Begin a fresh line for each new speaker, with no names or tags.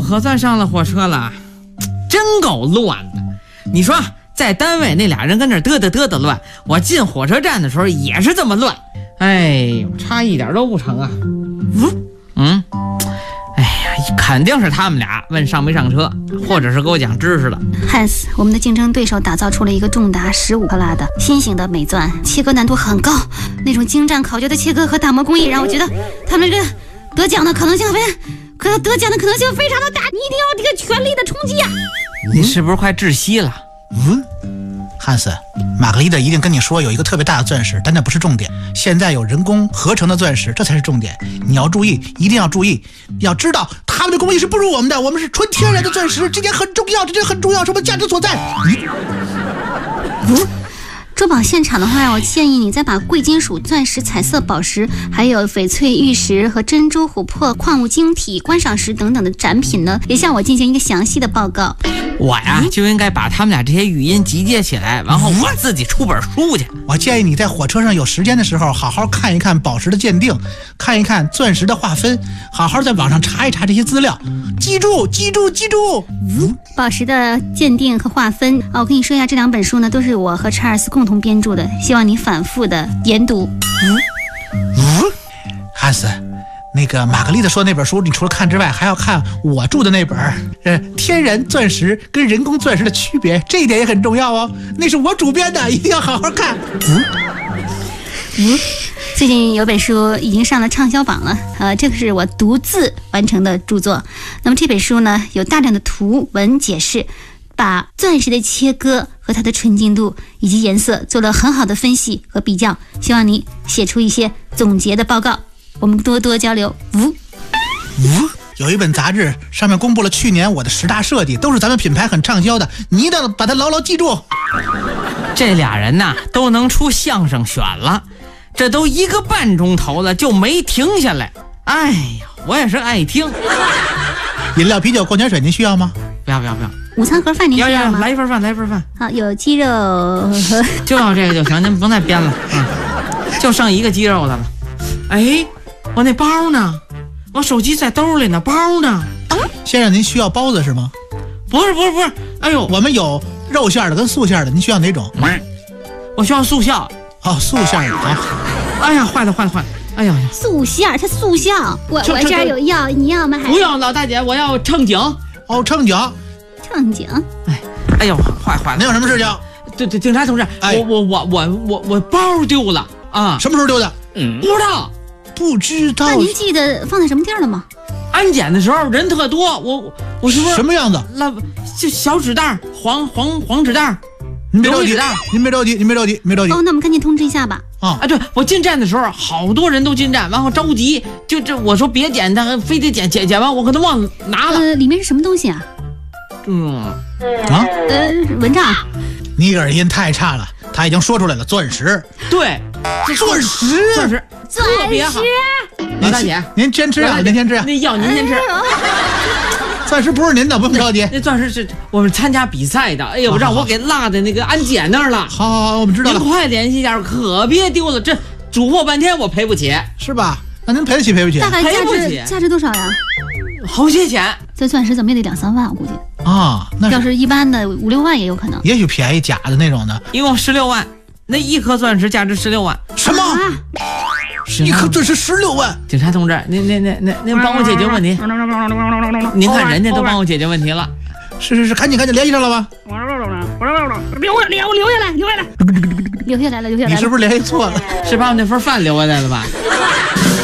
核算上了火车了，真够乱的。你说在单位那俩人跟这嘚嘚乱，我进火车站的时候也是这么乱。哎呦，差一点都不成啊。哎呀，肯定是他们俩问上没上车，或者是给我讲知识了。
汉斯，我们的竞争对手打造出了一个重达15克拉的新型的美钻，切割难度很高，那种精湛考究的切割和打磨工艺让我觉得他们这个得奖的可能性非常的大，你一定要这个全力的冲击啊！
你是不是快窒息了？
汉斯，玛格丽特一定跟你说有一个特别大的钻石，但那不是重点。现在有人工合成的钻石，这才是重点。你要注意，一定要注意，要知道他们的工艺是不如我们的，我们是纯天然的钻石，这点很重要，是我们价值所在。
珠宝现场的话，我建议你再把贵金属、钻石、彩色宝石，还有翡翠玉石和珍珠、琥珀、矿物晶体、观赏石等等的展品呢，也向我进行一个详细的报告。
我呀就应该把他们俩这些语音集结起来，然后我自己出本书去。
我建议你在火车上有时间的时候，好好看一看宝石的鉴定，看一看钻石的划分，好好在网上查一查这些资料。记住！
宝石的鉴定和划分啊，我跟你说一下，这2本书呢都是我和查尔斯共同编著的，希望你反复的研读。
汉斯，那个玛格丽特说的那本书，你除了看之外，还要看我著的那本天然钻石跟人工钻石的区别，这一点也很重要哦。那是我主编的，一定要好好看。
最近有本书已经上了畅销榜了，这个是我独自完成的著作。那么这本书呢，有大量的图文解释，把钻石的切割和它的纯净度以及颜色做了很好的分析和比较，希望你写出一些总结的报告，我们多多交流。
有一本杂志上面公布了去年我的10大设计，都是咱们品牌很畅销的，你一定要把它牢牢记住。
这俩人呐都能出相声选了，这都1个半钟头了就没停下来。哎呀，我也是爱听。
饮料、啤酒、矿泉水您需要吗？
不要。
午餐盒饭您需要吗？
来一份饭。
好，有鸡肉
就要这个就行，您甭再编了。就剩1个鸡肉的了。哎，我那包呢？我手机在兜里呢，包呢？
先生，您需要包子是吗？
不是。哎呦，
我们有肉馅的跟素馅的，您需要哪种？
我需要素馅。
哦，素馅的啊。
哎呀，坏了。哎呀，
素馅，它素馅，我这儿有药，你要吗？
不用，老大姐，我要称景。
哦，称景。
哎呦，坏了。
您有什么事情？
对，警察同志，我包丢了啊！
什么时候丢的？不知道。
那您记得放在什么地儿了吗？
安检的时候人特多，我是不是
什么样子？
就小纸袋，黄纸袋。
您别着急。
哦，那我们赶紧通知一下吧。
对，我进站的时候好多人都进站，然后着急，就这我说别捡，他非得捡完，我可能忘了拿了。
里面是什么东西啊？蚊帐。
你耳音太差了，他已经说出来了，钻石。
对，钻石特别好。老大姐，
您先吃啊，您先吃啊。
那药您先吃。
钻石不是您的，不用着急。
那钻石是我们参加比赛的，哎呦，让我给落在那个安检那儿了。
好，我们知道了。
您快联系一下，可别丢了。这嘱咐半天我赔不起，
是吧？那您赔得起？
大概价值多少呀？
好些钱。
这钻石怎么也得2-3万，我估计。
那
要是一般的5-6万也有可能。
也许便宜假的那种的。
一共16万，那1颗钻石价值16万。
什么？1颗钻石16万？
警察同志，您帮我解决问题。您看人家都帮我解决问题了。
是，赶紧联系上了吧？
留下来了。
你是不是联系错了？
是把我那份饭留下来了吧？